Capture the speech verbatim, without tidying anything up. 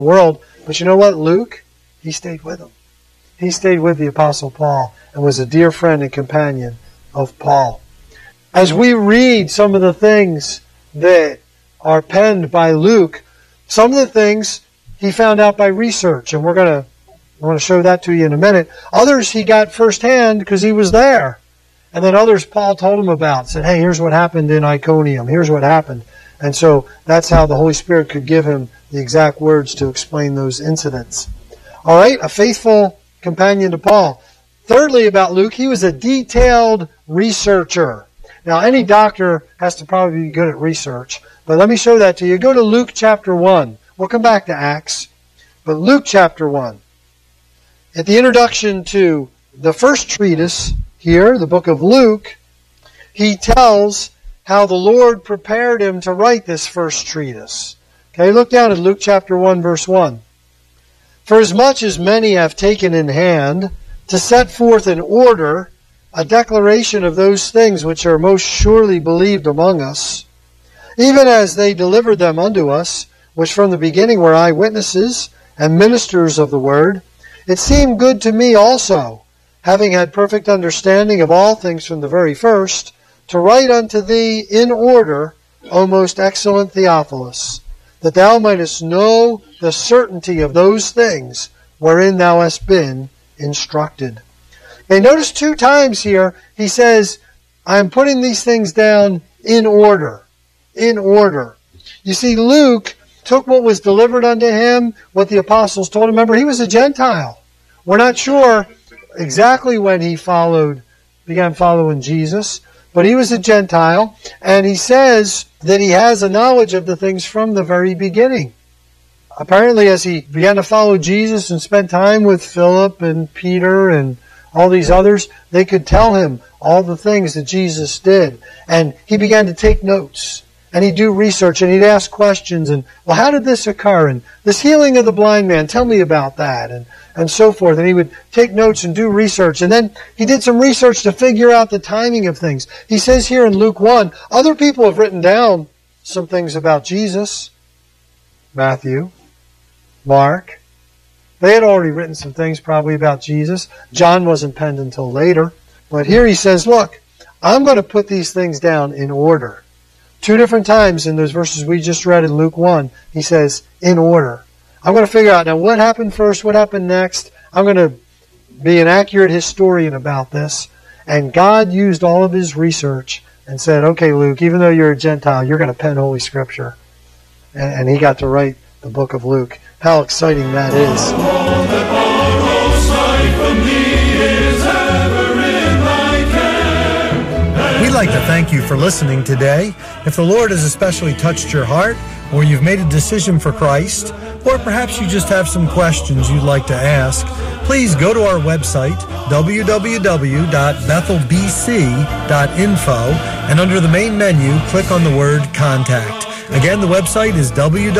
world. But you know what? Luke, he stayed with him. He stayed with the Apostle Paul and was a dear friend and companion of Paul. As we read some of the things that are penned by Luke, some of the things he found out by research, and we're going to I want to show that to you in a minute. Others he got firsthand because he was there. And then others Paul told him about. Said, hey, here's what happened in Iconium. Here's what happened. And so that's how the Holy Spirit could give him the exact words to explain those incidents. All right, a faithful companion to Paul. Thirdly, about Luke, he was a detailed researcher. Now, any doctor has to probably be good at research. But let me show that to you. Go to Luke chapter one. We'll come back to Acts. But Luke chapter one. At the introduction to the first treatise here, the book of Luke, he tells how the Lord prepared him to write this first treatise. Okay, look down at Luke chapter one, verse one. For as much as many have taken in hand to set forth in order a declaration of those things which are most surely believed among us, even as they delivered them unto us, which from the beginning were eyewitnesses and ministers of the word, it seemed good to me also, having had perfect understanding of all things from the very first, to write unto thee in order, O most excellent Theophilus, that thou mightest know the certainty of those things wherein thou hast been instructed. And notice two times here, he says, I am putting these things down in order. In order. You see, Luke took what was delivered unto him, what the apostles told him. Remember, he was a Gentile. We're not sure exactly when he followed, began following Jesus, but he was a Gentile, and he says that he has a knowledge of the things from the very beginning. Apparently, as he began to follow Jesus and spend time with Philip and Peter and all these others, they could tell him all the things that Jesus did. And he began to take notes. And he'd do research and he'd ask questions and, well, how did this occur? And this healing of the blind man, tell me about that. And, and so forth. And he would take notes and do research. And then he did some research to figure out the timing of things. He says here in Luke one, other people have written down some things about Jesus. Matthew, Mark. They had already written some things probably about Jesus. John wasn't penned until later. But here he says, look, I'm going to put these things down in order. Two different times in those verses we just read in Luke one, he says, in order. I'm going to figure out now what happened first, what happened next. I'm going to be an accurate historian about this. And God used all of his research and said, okay, Luke, even though you're a Gentile, you're going to pen Holy Scripture. And, and he got to write the book of Luke. How exciting that is. We'd like to thank you for listening today. If the Lord has especially touched your heart, or you've made a decision for Christ, or perhaps you just have some questions you'd like to ask, please go to our website, w w w dot bethel b c dot info, and under the main menu, click on the word Contact. Again, the website is w w w